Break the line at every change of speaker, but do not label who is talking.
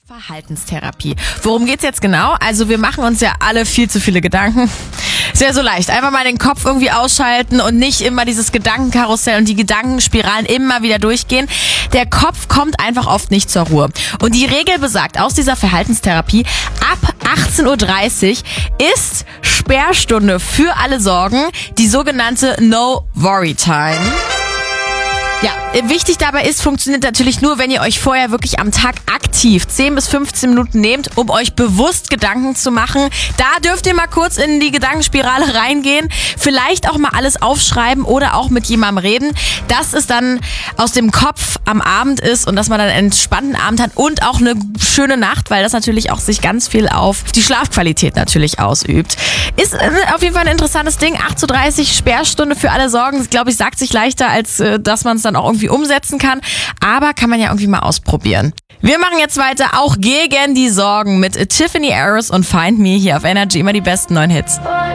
Verhaltenstherapie. Worum geht's jetzt genau? Also wir machen uns ja alle viel zu viele Gedanken. Ist ja so leicht. Einfach mal den Kopf irgendwie ausschalten und nicht immer dieses Gedankenkarussell und die Gedankenspiralen immer wieder durchgehen. Der Kopf kommt einfach oft nicht zur Ruhe. Und die Regel besagt aus dieser Verhaltenstherapie, ab 18:30 Uhr ist Sperrstunde für alle Sorgen, die sogenannte No-Worry-Time. Ja, wichtig dabei ist, funktioniert natürlich nur, wenn ihr euch vorher wirklich am Tag aktiv 10 bis 15 Minuten nehmt, um euch bewusst Gedanken zu machen. Da dürft ihr mal kurz in die Gedankenspirale reingehen, vielleicht auch mal alles aufschreiben oder auch mit jemandem reden, dass es dann aus dem Kopf am Abend ist und dass man dann einen entspannten Abend hat und auch eine schöne Nacht, weil das natürlich auch sich ganz viel auf die Schlafqualität natürlich ausübt. Ist auf jeden Fall ein interessantes Ding. 8:30 Uhr Sperrstunde für alle Sorgen. Ich glaube, sagt sich leichter, als dass man es dann auch irgendwie umsetzen kann. Aber kann man ja irgendwie mal ausprobieren. Wir machen jetzt weiter, auch gegen die Sorgen mit Tiffany Harris und Find Me hier auf Energy. Immer die besten neuen Hits.